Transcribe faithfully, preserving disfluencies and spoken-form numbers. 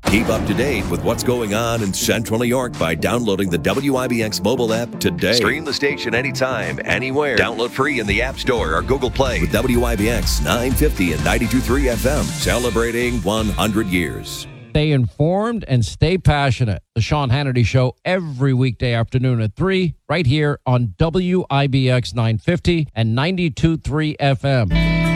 Keep up to date with what's going on in Central New York by downloading the W I B X mobile app today. Stream the station anytime, anywhere. Download free in the App Store or Google Play with W I B X nine fifty and ninety-two point three F M, celebrating one hundred years. Stay informed and stay passionate. The Sean Hannity Show every weekday afternoon at three, right here on W I B X nine fifty and ninety-two point three F M.